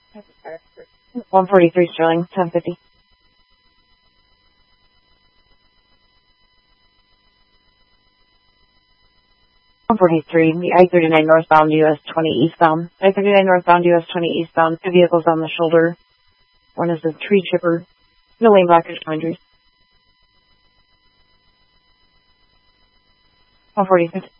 143 Sterling, 1050. 143, the I-39 northbound US 20 eastbound. I-39 northbound US 20 eastbound. Two vehicles on the shoulder. One is a tree chipper. No lane blockage, no injuries. 146.